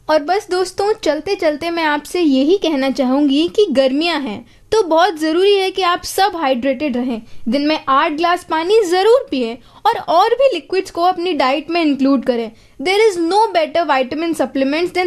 और बस दोस्तों, चलते चलते मैं आपसे यही कहना चाहूंगी कि गर्मियां हैं तो बहुत ज़रूरी है कि आप सब हाइड्रेटेड रहें। दिन में 8 ग्लास पानी ज़रूर पिएं और भी लिक्विड्स को अपनी डाइट में इंक्लूड करें। There is no better vitamin supplements then